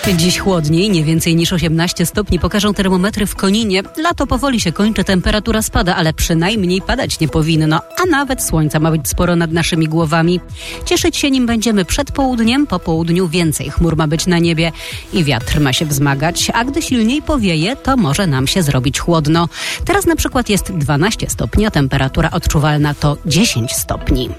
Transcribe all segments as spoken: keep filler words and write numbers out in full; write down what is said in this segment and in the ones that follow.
Dziś chłodniej, nie więcej niż osiemnaście stopni pokażą termometry w Koninie. Lato powoli się kończy, temperatura spada, ale przynajmniej padać nie powinno, a nawet słońca ma być sporo nad naszymi głowami. Cieszyć się nim będziemy przed południem, po południu więcej chmur ma być na niebie i wiatr ma się wzmagać, a gdy silniej powieje, to może nam się zrobić chłodno. Teraz na przykład jest dwanaście stopni, a temperatura odczuwalna to dziesięć stopni.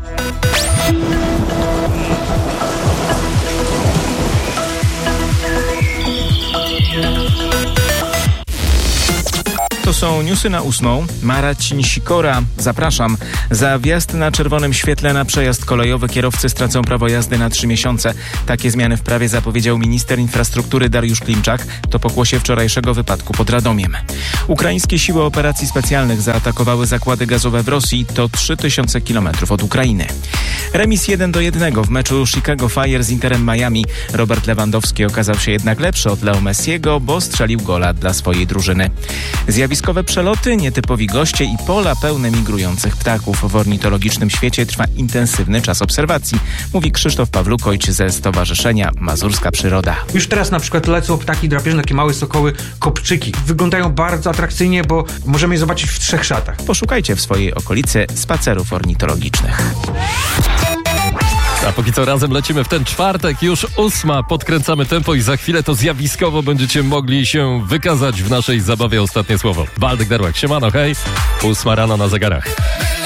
To są newsy na ósmą. Maracin Sikora. Zapraszam. Za wjazd na czerwonym świetle na przejazd kolejowy kierowcy stracą prawo jazdy na trzy miesiące. Takie zmiany w prawie zapowiedział minister infrastruktury Dariusz Klimczak. To pokłosie wczorajszego wypadku pod Radomiem. Ukraińskie siły operacji specjalnych zaatakowały zakłady gazowe w Rosji. To trzy tysiące kilometrów od Ukrainy. Remis jeden do jednego w meczu Chicago Fire z Interem Miami. Robert Lewandowski okazał się jednak lepszy od Leo Messiego, bo strzelił gola dla swojej drużyny. Zjawiskowe przeloty, nietypowi goście i pola pełne migrujących ptaków. W ornitologicznym świecie trwa intensywny czas obserwacji, mówi Krzysztof Pawlukojcz ze Stowarzyszenia Mazurska Przyroda. Już teraz na przykład lecą ptaki drapieżne, takie małe sokoły, kopczyki. Wyglądają bardzo atrakcyjnie, bo możemy je zobaczyć w trzech szatach. Poszukajcie w swojej okolicy spacerów ornitologicznych. A póki co razem lecimy w ten czwartek, już ósma, podkręcamy tempo i za chwilę to zjawiskowo będziecie mogli się wykazać w naszej zabawie Ostatnie Słowo. Waldek Derłak, siemano, hej, ósma rano na zegarach.